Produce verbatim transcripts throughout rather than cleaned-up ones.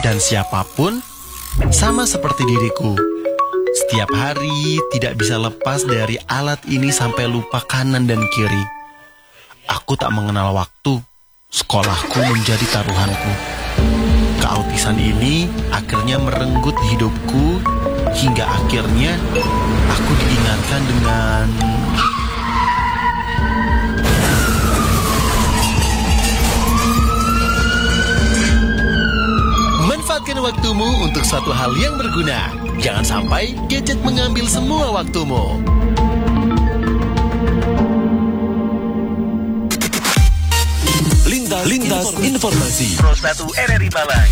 dan siapapun, sama seperti diriku. Setiap hari tidak bisa lepas dari alat ini sampai lupa kanan dan kiri. Aku tak mengenal waktu. Sekolahku menjadi taruhanku. Keautisan ini akhirnya merenggut hidupku hingga akhirnya aku diingatkan dengan... Manfaatkan waktumu untuk suatu hal yang berguna. Jangan sampai gadget mengambil semua waktumu. Lintas, Lintas Informasi Pro satu R R I Malang.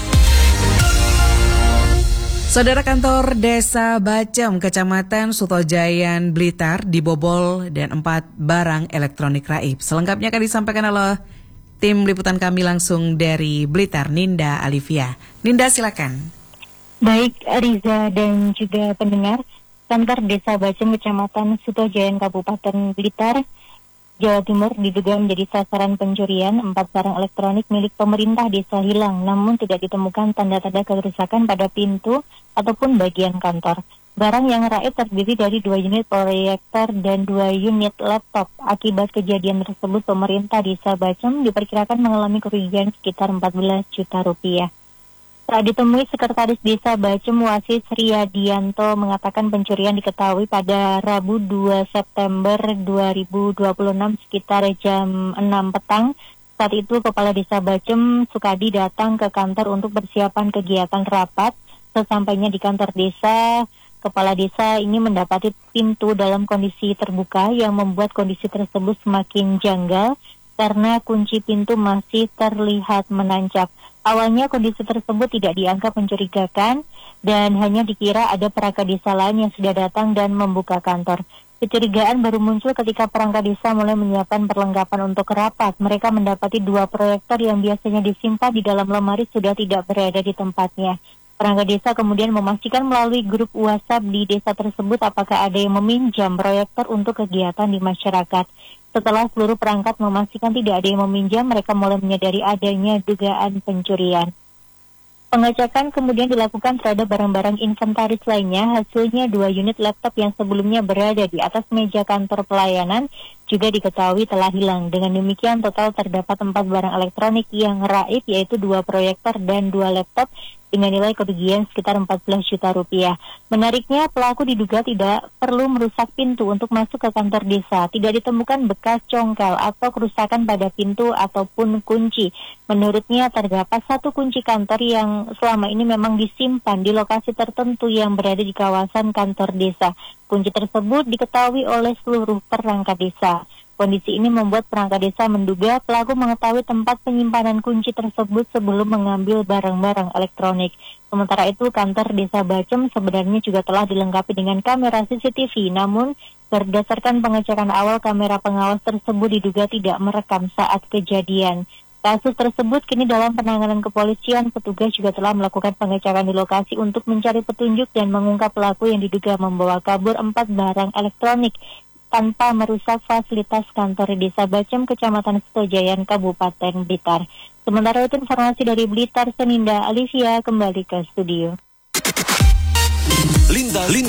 Saudara, kantor Desa Bacem, Kecamatan Sutojayan, Blitar dibobol dan empat barang elektronik raib. Selengkapnya akan disampaikan oleh tim liputan kami langsung dari Blitar, Ninda Alivia. Ninda, silakan. Baik, Riza dan juga pendengar, kantor Desa Bacem, Kecamatan Sutojayan, Kabupaten Blitar, Jawa Timur diduga menjadi sasaran pencurian. Empat barang elektronik milik pemerintah desa hilang, namun tidak ditemukan tanda-tanda kerusakan pada pintu ataupun bagian kantor. Barang yang raib terdiri dari dua unit proyektor dan dua unit laptop. Akibat kejadian tersebut, pemerintah desa Bacem diperkirakan mengalami kerugian sekitar empat belas juta rupiah. Saat ditemui, Sekretaris Desa Bacem Wasis Riyadianto mengatakan pencurian diketahui pada Rabu dua September dua ribu dua puluh enam sekitar jam enam petang. Saat itu Kepala Desa Bacem Sukadi datang ke kantor untuk persiapan kegiatan rapat. Sesampainya di kantor desa, Kepala Desa ini mendapati pintu dalam kondisi terbuka yang membuat kondisi tersebut semakin janggal karena kunci pintu masih terlihat menancap. Awalnya kondisi tersebut tidak dianggap mencurigakan dan hanya dikira ada perangkat desa lain yang sudah datang dan membuka kantor. Kecurigaan baru muncul ketika perangkat desa mulai menyiapkan perlengkapan untuk rapat. Mereka mendapati dua proyektor yang biasanya disimpan di dalam lemari sudah tidak berada di tempatnya. Perangkat desa kemudian memastikan melalui grup WhatsApp di desa tersebut apakah ada yang meminjam proyektor untuk kegiatan di masyarakat. Setelah seluruh perangkat memastikan tidak ada yang meminjam, mereka mulai menyadari adanya dugaan pencurian. Pengecekan kemudian dilakukan terhadap barang-barang inventaris lainnya. Hasilnya dua unit laptop yang sebelumnya berada di atas meja kantor pelayanan juga diketahui telah hilang. Dengan demikian total terdapat empat barang elektronik yang raib, yaitu dua proyektor dan dua laptop dengan nilai kerugian sekitar empat belas juta rupiah. Menariknya, pelaku diduga tidak perlu merusak pintu untuk masuk ke kantor desa. Tidak ditemukan bekas congkel atau kerusakan pada pintu ataupun kunci. Menurutnya, terdapat satu kunci kantor yang selama ini memang disimpan di lokasi tertentu yang berada di kawasan kantor desa. Kunci tersebut diketahui oleh seluruh perangkat desa. Kondisi ini membuat perangkat desa menduga pelaku mengetahui tempat penyimpanan kunci tersebut sebelum mengambil barang-barang elektronik. Sementara itu, kantor Desa Bacem sebenarnya juga telah dilengkapi dengan kamera C C T V, namun berdasarkan pengecekan awal, kamera pengawas tersebut diduga tidak merekam saat kejadian. Kasus tersebut kini dalam penanganan kepolisian. Petugas juga telah melakukan pengecekan di lokasi untuk mencari petunjuk dan mengungkap pelaku yang diduga membawa kabur empat barang elektronik tanpa merusak fasilitas kantor Desa Bacem, Kecamatan Sutojayan, Kabupaten Blitar. Sementara itu, informasi dari Blitar, Seninda Alivia kembali ke studio. Lintas, Lintas.